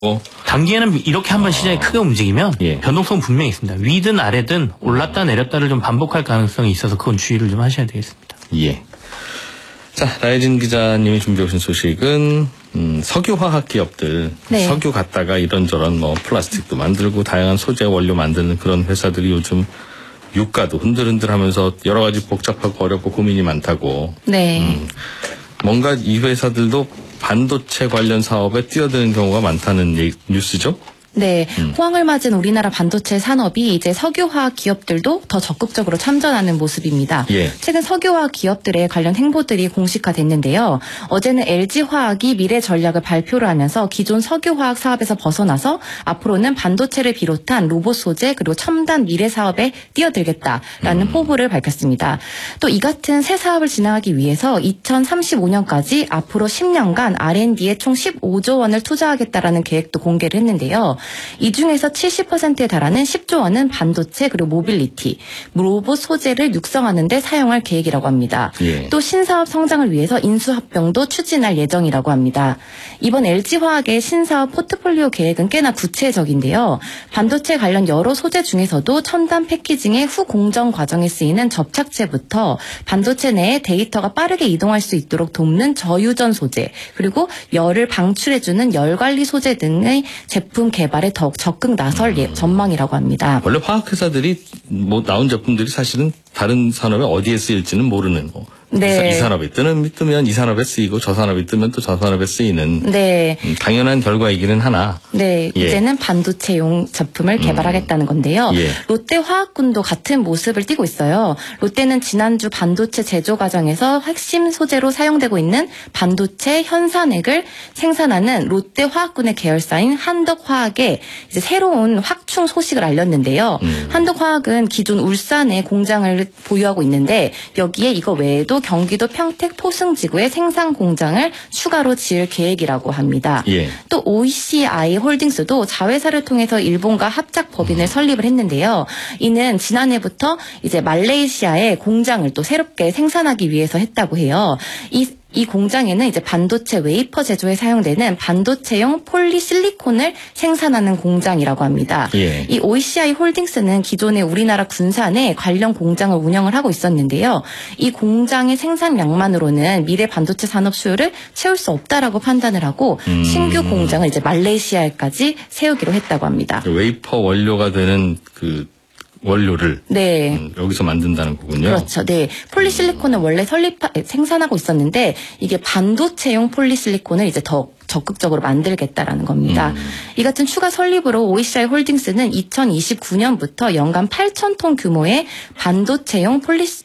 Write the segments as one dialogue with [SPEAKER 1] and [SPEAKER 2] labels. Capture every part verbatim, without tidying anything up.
[SPEAKER 1] 단기에는 이렇게 한번 시장이 크게 움직이면
[SPEAKER 2] 예.
[SPEAKER 1] 변동성은 분명히 있습니다. 위든 아래든 올랐다 내렸다를 좀 반복할 가능성이 있어서 그건 주의를 좀 하셔야 되겠습니다.
[SPEAKER 2] 예. 자, 라이진 기자님이 준비해 오신 소식은 음, 석유화학 기업들,
[SPEAKER 3] 네.
[SPEAKER 2] 석유 갖다가 이런저런 뭐 플라스틱도 만들고 다양한 소재 원료 만드는 그런 회사들이 요즘 유가도 흔들흔들하면서 여러 가지 복잡하고 어렵고 고민이 많다고.
[SPEAKER 3] 네.
[SPEAKER 2] 음, 뭔가 이 회사들도 반도체 관련 사업에 뛰어드는 경우가 많다는 얘기, 뉴스죠?
[SPEAKER 3] 네,
[SPEAKER 2] 음.
[SPEAKER 3] 호황을 맞은 우리나라 반도체 산업이 이제 석유화학 기업들도 더 적극적으로 참전하는 모습입니다.
[SPEAKER 2] 예.
[SPEAKER 3] 최근 석유화학 기업들의 관련 행보들이 공식화됐는데요. 어제는 엘지화학이 미래 전략을 발표를 하면서 기존 석유화학 사업에서 벗어나서 앞으로는 반도체를 비롯한 로봇 소재 그리고 첨단 미래 사업에 뛰어들겠다라는
[SPEAKER 2] 음.
[SPEAKER 3] 포부를 밝혔습니다. 또 이 같은 새 사업을 진행하기 위해서 이천삼십오 년까지 앞으로 십 년간 알 앤 디에 총 십오조 원을 투자하겠다라는 계획도 공개를 했는데요. 이 중에서 칠십 퍼센트에 달하는 십조 원은 반도체 그리고 모빌리티, 로봇 소재를 육성하는 데 사용할 계획이라고 합니다.
[SPEAKER 2] 예.
[SPEAKER 3] 또 신사업 성장을 위해서 인수합병도 추진할 예정이라고 합니다. 이번 엘지화학의 신사업 포트폴리오 계획은 꽤나 구체적인데요. 반도체 관련 여러 소재 중에서도 첨단 패키징의 후 공정 과정에 쓰이는 접착제부터 반도체 내에 데이터가 빠르게 이동할 수 있도록 돕는 저유전 소재, 그리고 열을 방출해주는 열관리 소재 등의 제품 개발 발에 더욱 적극 나설 예, 전망이라고 합니다.
[SPEAKER 2] 원래 화학회사들이 뭐 나온 제품들이 사실은 다른 산업에 어디에 쓰일지는 모르는 거.
[SPEAKER 3] 네.
[SPEAKER 2] 이 산업이 뜨는 뜨면 이 산업에 쓰이고 저 산업이 뜨면 또 저 산업에 쓰이는
[SPEAKER 3] 네.
[SPEAKER 2] 음, 당연한 결과이기는 하나.
[SPEAKER 3] 네,
[SPEAKER 2] 예.
[SPEAKER 3] 이제는 반도체용 제품을 개발하겠다는 건데요.
[SPEAKER 2] 예.
[SPEAKER 3] 롯데화학군도 같은 모습을 띠고 있어요. 롯데는 지난주 반도체 제조 과정에서 핵심 소재로 사용되고 있는 반도체 현산액을 생산하는 롯데화학군의 계열사인 한덕화학에 이제 새로운 확충 소식을 알렸는데요.
[SPEAKER 2] 음.
[SPEAKER 3] 한덕화학은 기존 울산에 공장을 보유하고 있는데 여기에 이거 외에도 경기도 평택 포승지구에 생산 공장을 추가로 지을 계획이라고 합니다.
[SPEAKER 2] 예.
[SPEAKER 3] 또 오이시아이 홀딩스도 자회사를 통해서 일본과 합작 법인을 설립을 했는데요. 이는 지난해부터 이제 말레이시아에 공장을 또 새롭게 생산하기 위해서 했다고 해요. 이 이 공장에는 이제 반도체 웨이퍼 제조에 사용되는 반도체용 폴리실리콘을 생산하는 공장이라고 합니다.
[SPEAKER 2] 예.
[SPEAKER 3] 이 오이시아이 홀딩스는 기존에 우리나라 군산에 관련 공장을 운영을 하고 있었는데요. 이 공장의 생산량만으로는 미래 반도체 산업 수요를 채울 수 없다라고 판단을 하고
[SPEAKER 2] 음.
[SPEAKER 3] 신규 공장을 이제 말레이시아에까지 세우기로 했다고 합니다.
[SPEAKER 2] 웨이퍼 원료가 되는 그 원료를
[SPEAKER 3] 네.
[SPEAKER 2] 음, 여기서 만든다는 거군요.
[SPEAKER 3] 그렇죠. 네. 폴리실리콘을 원래 설립 생산하고 있었는데 이게 반도체용 폴리실리콘을 이제 더 적극적으로 만들겠다라는 겁니다.
[SPEAKER 2] 음.
[SPEAKER 3] 이 같은 추가 설립으로 오이시아이 홀딩스는 이천이십구 년부터 연간 팔천 톤 규모의 반도체용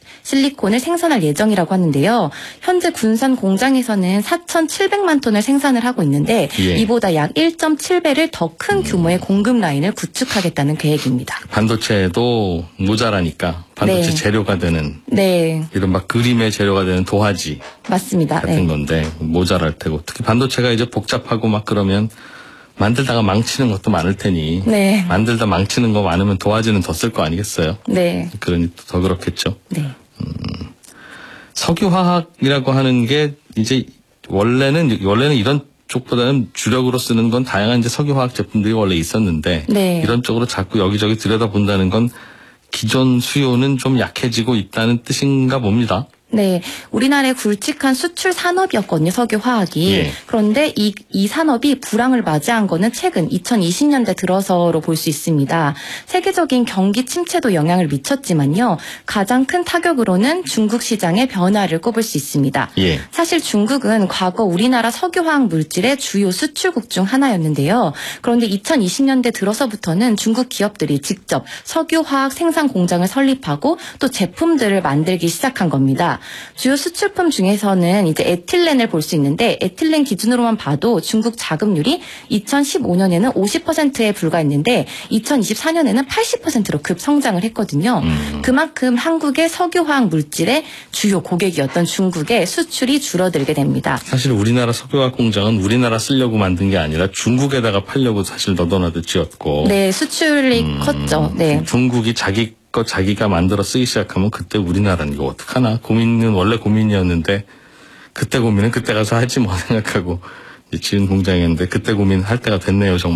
[SPEAKER 3] 폴리실리콘을 생산할 예정이라고 하는데요. 현재 군산 공장에서는 사천칠백만 톤을 생산을 하고 있는데
[SPEAKER 2] 예.
[SPEAKER 3] 이보다 약 일 점 칠 배를 더 큰 규모의 공급 라인을 구축하겠다는 계획입니다.
[SPEAKER 2] 반도체도 모자라니까 반도체
[SPEAKER 3] 네.
[SPEAKER 2] 재료가 되는
[SPEAKER 3] 네.
[SPEAKER 2] 이런 막 그림의 재료가 되는 도화지
[SPEAKER 3] 맞습니다.
[SPEAKER 2] 같은
[SPEAKER 3] 네.
[SPEAKER 2] 건데 모자랄 테고 특히 반도체가 이제 복잡하고 막 그러면 만들다가 망치는 것도 많을 테니
[SPEAKER 3] 네.
[SPEAKER 2] 만들다 망치는 거 많으면 도화지는 더 쓸 거 아니겠어요?
[SPEAKER 3] 네.
[SPEAKER 2] 그러니 더 그렇겠죠.
[SPEAKER 3] 네.
[SPEAKER 2] 석유화학이라고 하는 게 이제 원래는 원래는 이런 쪽보다는 주력으로 쓰는 건 다양한 이제 석유화학 제품들이 원래 있었는데
[SPEAKER 3] 네.
[SPEAKER 2] 이런 쪽으로 자꾸 여기저기 들여다본다는 건 기존 수요는 좀 약해지고 있다는 뜻인가 봅니다.
[SPEAKER 3] 네, 우리나라의 굵직한 수출 산업이었거든요, 석유화학이.
[SPEAKER 2] 예.
[SPEAKER 3] 그런데 이, 이 산업이 불황을 맞이한 거는 최근 이천이십 년대 들어서로 볼 수 있습니다. 세계적인 경기 침체도 영향을 미쳤지만요, 가장 큰 타격으로는 중국 시장의 변화를 꼽을 수 있습니다.
[SPEAKER 2] 예.
[SPEAKER 3] 사실 중국은 과거 우리나라 석유화학 물질의 주요 수출국 중 하나였는데요. 그런데 이천이십 년대 들어서부터는 중국 기업들이 직접 석유화학 생산 공장을 설립하고 또 제품들을 만들기 시작한 겁니다. 주요 수출품 중에서는 이제 에틸렌을 볼 수 있는데 에틸렌 기준으로만 봐도 중국 자금률이 이천십오 년에는 오십 퍼센트에 불과했는데 이천이십사 년에는 팔십 퍼센트로 급성장을 했거든요.
[SPEAKER 2] 음.
[SPEAKER 3] 그만큼 한국의 석유화학 물질의 주요 고객이었던 중국의 수출이 줄어들게 됩니다.
[SPEAKER 2] 사실 우리나라 석유화학 공장은 우리나라 쓰려고 만든 게 아니라 중국에다가 팔려고 사실 너도나도 지었고.
[SPEAKER 3] 네, 수출이
[SPEAKER 2] 음,
[SPEAKER 3] 컸죠. 네.
[SPEAKER 2] 중국이 자기 거 자기가 만들어 쓰기 시작하면 그때 우리나라는 이거 어떡하나 고민은 원래 고민이었는데 그때 고민은 그때 가서 하지 뭐 생각하고 지은 공장이었는데 그때 고민할 때가 됐네요, 정말.